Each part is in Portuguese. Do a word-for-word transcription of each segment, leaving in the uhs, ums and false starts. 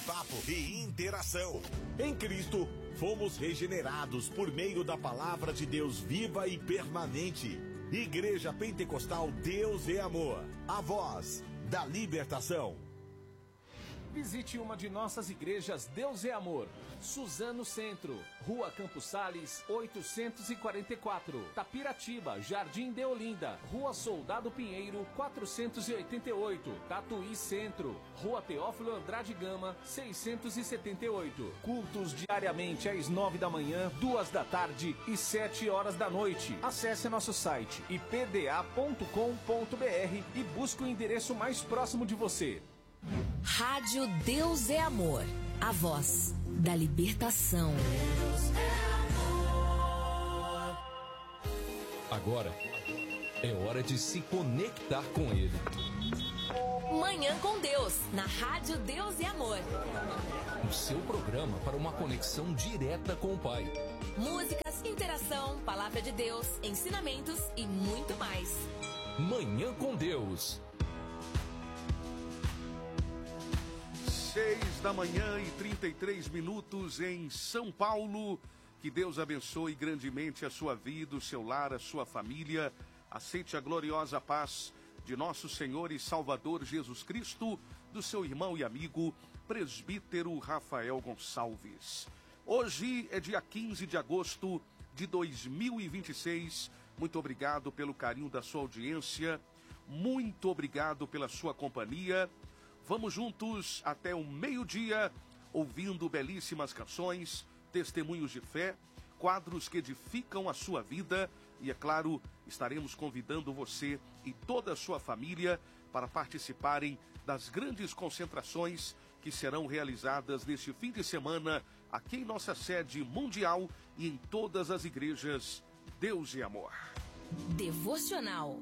bate-papo e interação. Em Cristo, fomos regenerados por meio da palavra de Deus viva e permanente. Igreja Pentecostal Deus é Amor, a voz da libertação. Visite uma de nossas igrejas Deus é Amor. Suzano Centro, Rua Campos Sales, oitocentos e quarenta e quatro. Tapiratiba, Jardim de Olinda, Rua Soldado Pinheiro, quatrocentos e oitenta e oito. Tatuí Centro, Rua Teófilo Andrade Gama, seiscentos e setenta e oito. Cultos diariamente às nove da manhã, duas da tarde e sete horas da noite. Acesse nosso site i p d a ponto com ponto b r e busque o endereço mais próximo de você. Rádio Deus é Amor, a voz da libertação. Deus é amor. Agora é hora de se conectar com Ele. Manhã com Deus, na Rádio Deus é Amor. O seu programa para uma conexão direta com o Pai. Músicas, interação, palavra de Deus, ensinamentos e muito mais. Manhã com Deus. Seis da manhã e trinta e três minutos em São Paulo. Que Deus abençoe grandemente a sua vida, o seu lar, a sua família. Aceite a gloriosa paz de nosso Senhor e Salvador Jesus Cristo, do seu irmão e amigo, presbítero Rafael Gonçalves. Hoje é dia quinze de agosto de dois mil e vinte e seis. Muito obrigado pelo carinho da sua audiência. Muito obrigado pela sua companhia. Vamos juntos até o meio-dia, ouvindo belíssimas canções, testemunhos de fé, quadros que edificam a sua vida. E, é claro, estaremos convidando você e toda a sua família para participarem das grandes concentrações que serão realizadas neste fim de semana aqui em nossa sede mundial e em todas as igrejas Deus e Amor. Devocional.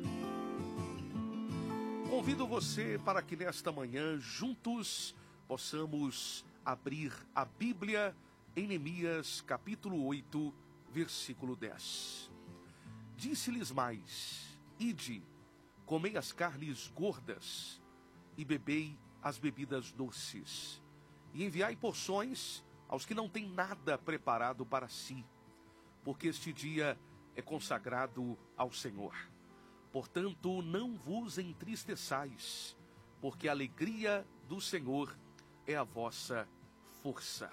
Convido você para que nesta manhã, juntos, possamos abrir a Bíblia em Neemias, capítulo oito, versículo dez. Disse-lhes mais: Ide, comei as carnes gordas e bebei as bebidas doces, e enviai porções aos que não têm nada preparado para si, porque este dia é consagrado ao Senhor. Portanto, não vos entristeçais, porque a alegria do Senhor é a vossa força.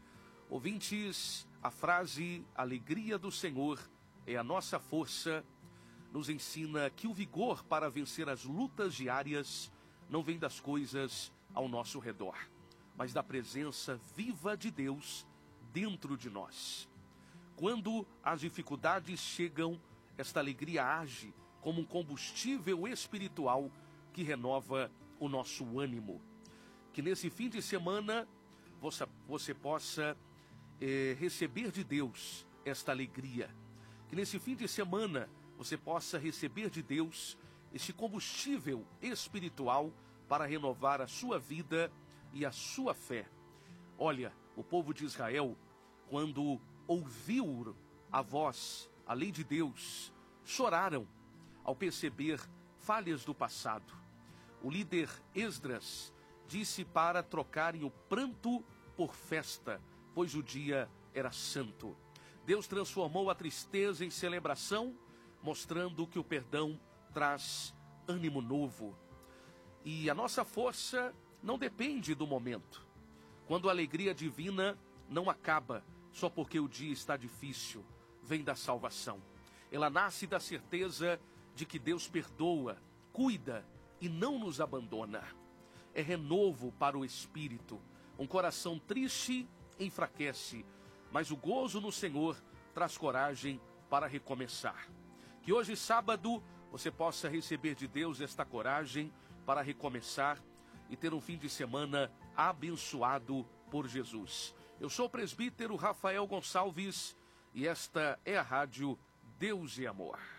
Ouvintes, a frase alegria do Senhor é a nossa força nos ensina que o vigor para vencer as lutas diárias não vem das coisas ao nosso redor, mas da presença viva de Deus dentro de nós. Quando as dificuldades chegam, esta alegria age como um combustível espiritual que renova o nosso ânimo. Que nesse fim de semana você, você possa eh, receber de Deus esta alegria. Que nesse fim de semana você possa receber de Deus esse combustível espiritual para renovar a sua vida e a sua fé. Olha, o povo de Israel, quando ouviu a voz, a lei de Deus, choraram ao perceber falhas do passado. O líder Esdras disse para trocarem o pranto por festa, pois o dia era santo. Deus transformou a tristeza em celebração, mostrando que o perdão traz ânimo novo. E a nossa força não depende do momento. Quando a alegria divina não acaba só porque o dia está difícil, vem da salvação. Ela nasce da certeza de que Deus perdoa, cuida e não nos abandona. É renovo para o espírito. Um coração triste enfraquece, mas o gozo no Senhor traz coragem para recomeçar. Que hoje, sábado, você possa receber de Deus esta coragem para recomeçar e ter um fim de semana abençoado por Jesus. Eu sou o presbítero Rafael Gonçalves e esta é a Rádio Deus e Amor.